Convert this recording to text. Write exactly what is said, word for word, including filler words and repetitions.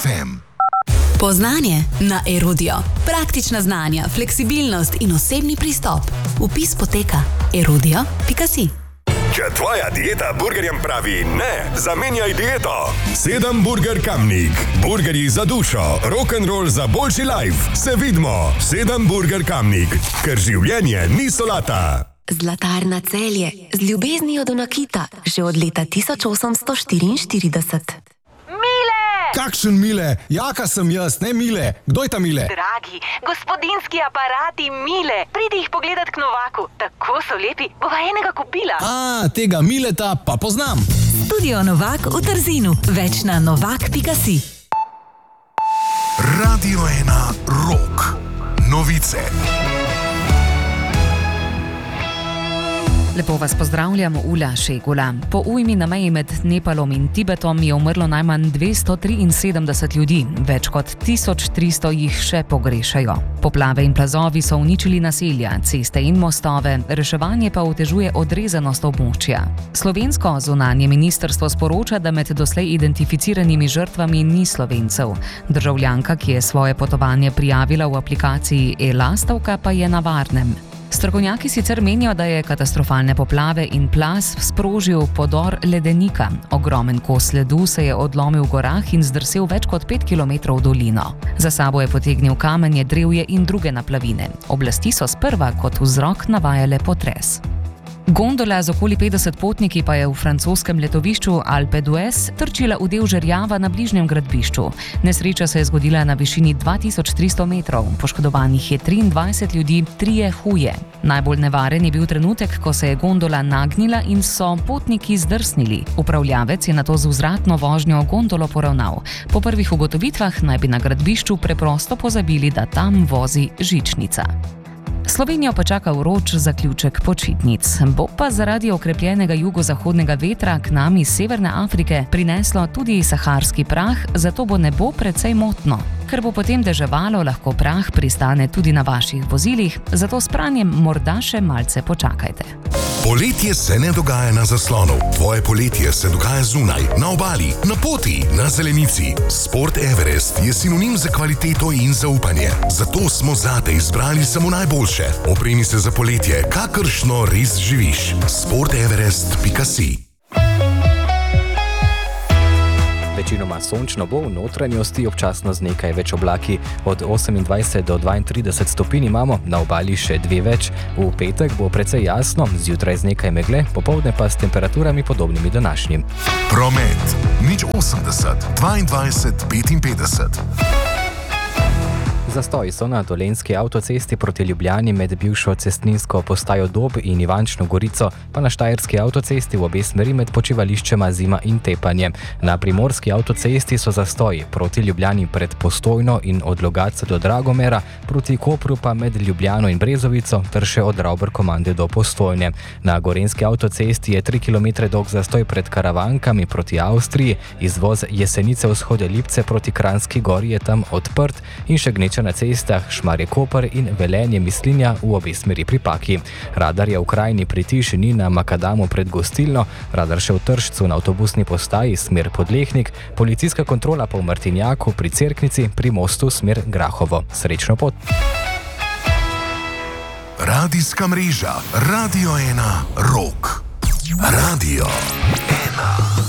ef em. Poznanje na Erudio. Praktična znanja, fleksibilnost in osebni pristop. Vpis poteka erudio pika si. Če tvoja dieta burgerjem pravi ne, zamenjaj dieto. Sedem Burger Kamnik. Burgerji za dušo, rock'n'roll za boljši life. Se vidimo. Sedem Burger Kamnik. Ker življenje ni solata. Zlatarna Celje. Z ljubeznijo do nakita. Že od leta tisoč osemsto štiriinštirideset. Kakšen Mile? Jaka sem jaz, ne Mile. Kdo je ta Mile? Dragi, gospodinski aparati Mile. Pridi jih pogledat k Novaku. Tako so lepi, bova enega kupila. A, tega Mileta pa poznam. Studio Novak v Trzinu. Več na novak pika si. Radio ena Rock. Novice. Lepo vas pozdravljam, Ula Šegula. Po ujmi na meji med Nepalom in Tibetom je umrlo najmanj dvesto triinsedemdeset ljudi, več kot tisoč tristo jih še pogrešajo. Poplave in plazovi so uničili naselja, ceste in mostove, reševanje pa otežuje odrezanost območja. Slovensko zunanje ministrstvo sporoča, da med doslej identificiranimi žrtvami ni Slovencev. Državljanka, ki je svoje potovanje prijavila v aplikaciji e-Lastovka, pa je na varnem. Strokovnjaki sicer menijo, da je katastrofalne poplave in plaz sprožil podor ledenika. Ogromen kos ledu se je odlomil v gorah in zdrsel več kot pet kilometrov v dolino. Za sabo je potegnil kamenje, drevje in druge naplavine. Oblasti so sprva kot vzrok navajale potres. Gondola z okoli petdeset potniki pa je v francoskem letovišču Alpe d'Huez trčila v del žerjava na bližnjem gradbišču. Nesreča se je zgodila na višini dva tisoč tristo metrov. Poškodovanih je triindvajset ljudi, trije huje. Najbolj nevaren je bil trenutek, ko se je gondola nagnila in so potniki zdrsnili. Upravljavec je nato z vzvratno vožnjo gondolo poravnal. Po prvih ugotovitvah naj bi na gradbišču preprosto pozabili, da tam vozi žičnica. Slovenijo pa čaka vroč zaključek počitnic. Bo pa zaradi okrepljenega jugozahodnega vetra k nam iz Severne Afrike prineslo tudi saharski prah, zato bo nebo precej motno. Ker bo potem deževalo, lahko prah pristane tudi na vaših vozilih, zato s pranjem morda še malce počakajte. Poletje se ne dogaja na zaslonu. Tvoje poletje se dogaja zunaj, na obali, na poti, na zelenici. Sport Everest je sinonim za kvaliteto in zaupanje. Zato smo zate izbrali samo najboljše. Opremi se za poletje, kakršno res živiš. sport everest pika si. Večinoma sončno bo, v notranjosti občasno z nekaj več oblaki. Od osemindvajset do dvaintrideset stopinj imamo, na obali še dve več. V petek bo precej jasno, zjutraj z nekaj megle, popoldne pa s temperaturami podobnimi današnjim. Promet. nič osemdeset, dvaindvajset, petinpetdeset. Zastoji so na Dolenjski avtocesti proti Ljubljani med bivšo cestninsko postajo Dob in Ivančno Gorico, pa na Štajerski avtocesti v obe smeri med počivališčema Zima in Tepanje. Na Primorski avtocesti so zastoji proti Ljubljani pred Postojno in od Logatca do Dragomera, proti Kopru pa med Ljubljano in Brezovico ter še od Ravberkomande do Postojne. Na Gorenjski avtocesti je tri kilometre dolg zastoj pred Karavankami proti Avstriji, izvoz Jesenice vzhode Lipce proti Kranjski Gori je tam odprt in še gneča na cestah Šmarje-Koper in Velenje Mislinja v obe smeri pri Paki. Radar je v krajini pri Tišini na Makadamu pred Gostilno, radar še v Tršcu na avtobusni postaji smer Podlehnik, policijska kontrola pa v Martinjaku pri Cerknici pri mostu smer Grahovo. Srečno pot! Radijska mreža Radio ena Rock. Radio ena.